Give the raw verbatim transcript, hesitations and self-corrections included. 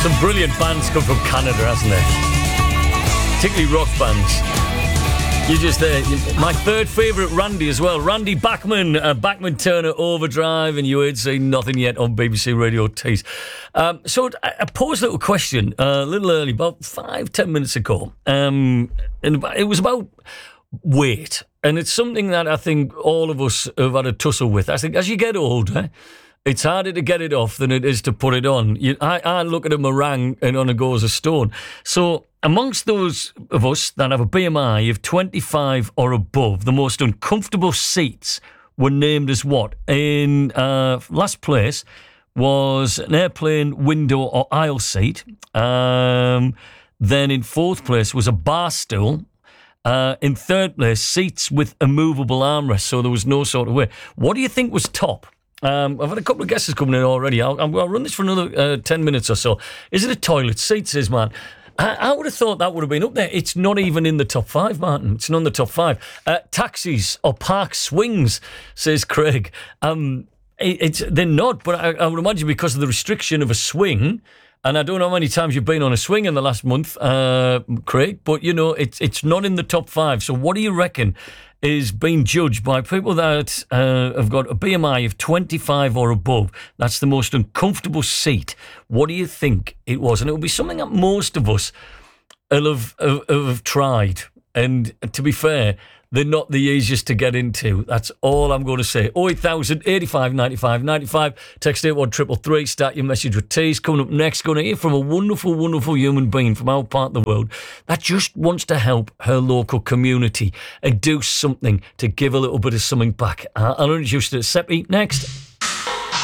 Some brilliant bands come from Canada, hasn't there? Particularly rock bands. You're just there. My third favourite, Randy, as well. Randy Bachman, uh, Bachman Turner Overdrive, and you heard Say Nothing Yet on B B C Radio Tees. Um, so I, I posed a little question uh, a little early, about five, ten minutes ago. Um, and it was about weight. And it's something that I think all of us have had a tussle with. I think as you get older, it's harder to get it off than it is to put it on. You, I, I look at a meringue and on it goes a stone. So amongst those of us that have a B M I of twenty-five or above, the most uncomfortable seats were named as what? In uh, last place was an airplane window or aisle seat. Um, then in fourth place was a bar stool. Uh, in third place, seats with a movable armrest, so there was no sort of way. What do you think was top? Um, I've had a couple of guesses coming in already. I'll, I'll run this for another uh, ten minutes or so. Is it a toilet seat, says man? I, I would have thought that would have been up there. It's not even in the top five, Martin. It's not in the top five. Uh, taxis or park swings, says Craig. Um, it, it's They're not, but I, I would imagine because of the restriction of a swing, and I don't know how many times you've been on a swing in the last month, uh, Craig, but, you know, it's it's not in the top five. So what do you reckon is being judged by people that uh, have got a B M I of twenty-five or above? That's the most uncomfortable seat. What do you think it was? And it will be something that most of us will have, have, have tried. And to be fair, they're not the easiest to get into. That's all I'm going to say. oh eight thousand, eighty-five, ninety-five, ninety-five. Text eight one three three three. Start your message with Tees. Coming up next, going to hear from a wonderful, wonderful human being from our part of the world that just wants to help her local community and do something to give a little bit of something back. I'll introduce you to Seppi next.